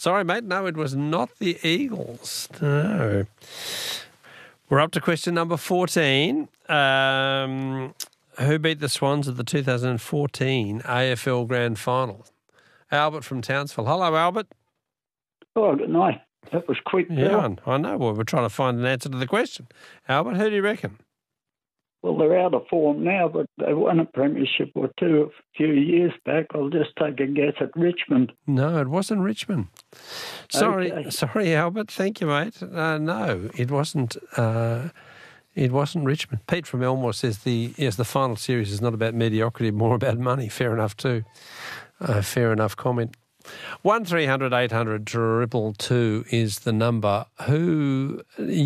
Sorry, mate. No, it was not the Eagles. No. We're up to question number 14. Who beat the Swans at the 2014 AFL Grand Final? Albert from Townsville. Hello, Albert. Oh, good night. That was quick. Yeah, I know. Well, we're trying to find an answer to the question. Albert, who do you reckon? Well, they're out of form now, but they won a premiership or two a few years back. I'll just take a guess at Richmond. No, it wasn't Richmond. Sorry, Okay. sorry, Albert. Thank you, mate. No, it wasn't. It wasn't Richmond. Pete from Elmore says the final series is not about mediocrity, more about money. Fair enough too. Fair enough comment. 1300 800 222 is the number. Who?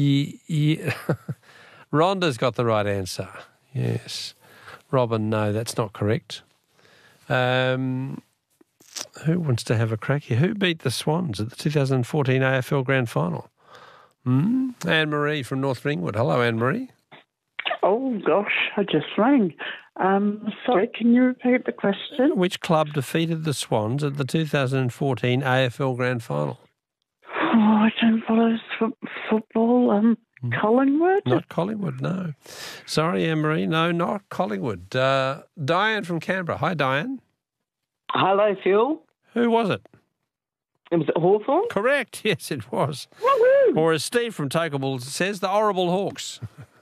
Rhonda's got the right answer. Yes. Robin, no, that's not correct. Who wants to have a crack here? Who beat the Swans at the 2014 AFL Grand Final? Anne-Marie from North Ringwood. Hello, Anne-Marie. Oh, gosh, I just rang. Sorry, can you repeat the question? Which club defeated the Swans at the 2014 AFL Grand Final? Oh, I don't follow football. Collingwood? Not Collingwood, no. Sorry, Anne-Marie. No, not Collingwood. Diane from Canberra. Hi, Diane. Hello, Phil. Who was it? Was it Hawthorn? Correct. Yes, it was. Woo-hoo! Or as Steve from Tokeable says, the Horrible Hawks.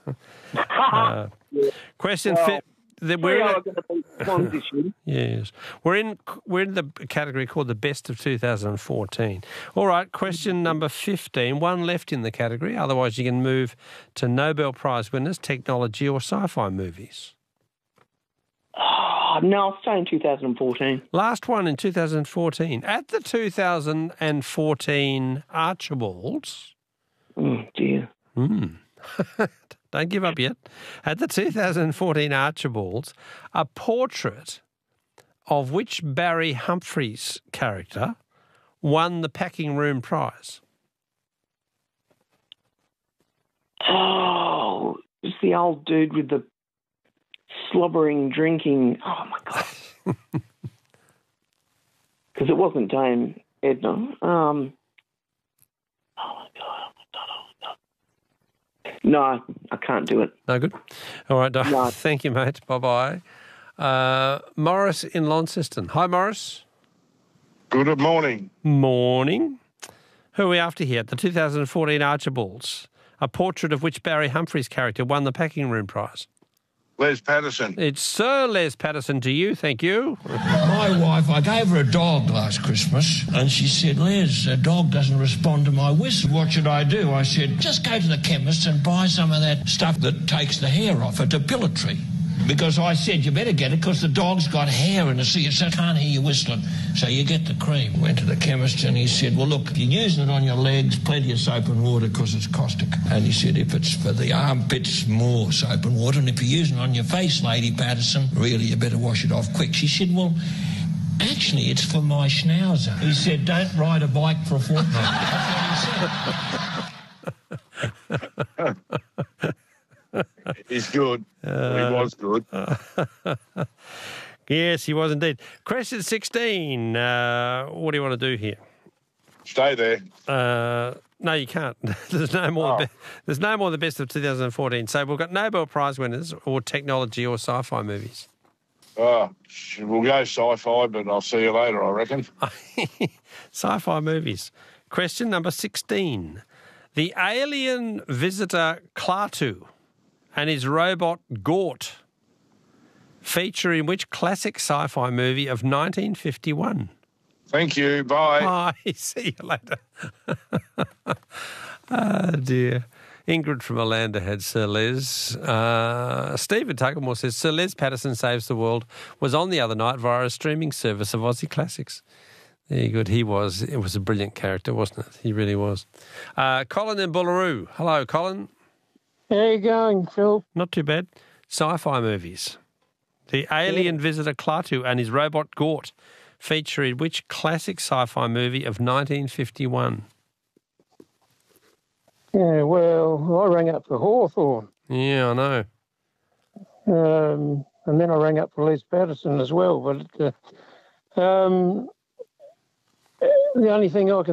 Question Well, fit. We are going to be Swans this year. Yes, we're in the category called the best of 2014. All right, question number 15. One left in the category. Otherwise, you can move to Nobel Prize winners, technology, or sci-fi movies. Oh, no, I'll stay in 2014. Last one in 2014 at the 2014 Archibalds. Oh, dear. Don't give up yet. At the 2014 Archibalds, a portrait of which Barry Humphries character won the Packing Room Prize? Oh, it's the old dude with the slobbering, drinking. Oh, my God. Because it wasn't Dame Edna. Oh, my God. No, I can't do it. No good? All right, No. Thank you, mate. Bye-bye. Morris in Launceston. Hi, Morris. Good morning. Morning. Who are we after here? The 2014 Archibalds, a portrait of which Barry Humphries character won the Packing Room Prize. Les Patterson. It's Sir Les Patterson to you, thank you. My wife, I gave her a dog last Christmas, and she said, Les, a dog doesn't respond to my whistle. What should I do? I said, just go to the chemist and buy some of that stuff that takes the hair off, a depilatory. Because I said, you better get it because the dog's got hair in it, so you can't hear you whistling. So you get the cream. Went to the chemist and he said, well, look, if you're using it on your legs, plenty of soap and water because it's caustic. And he said, if it's for the armpits, more soap and water. And if you're using it on your face, Lady Patterson, really, you better wash it off quick. She said, well, actually, it's for my schnauzer. He said, don't ride a bike for a fortnight. That's what he said. He's good. He was good. Yes, he was indeed. Question 16. What do you want to do here? Stay there. No, you can't. There's no more. There's no more the best of 2014. So we've got Nobel Prize winners or technology or sci-fi movies. We'll go sci-fi, but I'll see you later, I reckon. Sci-fi movies. Question number 16. The alien visitor Klaatu and his robot Gort feature in which classic sci-fi movie of 1951? Thank you. Bye. Bye. See you later. Oh, dear. Ingrid from Orlando had Sir Les. Stephen Tuckamore says, Sir Les Patterson Saves the World was on the other night via a streaming service of Aussie Classics. Very good. He was. It was a brilliant character, wasn't it? He really was. Colin in Bullaroo. Hello, Colin. How you going, Phil? Not too bad. Sci-fi movies. The alien visitor Klaatu and his robot Gort feature in which classic sci-fi movie of 1951? Yeah, well, I rang up for Hawthorn. Yeah, I know. And then I rang up for Les Patterson as well. But the only thing I can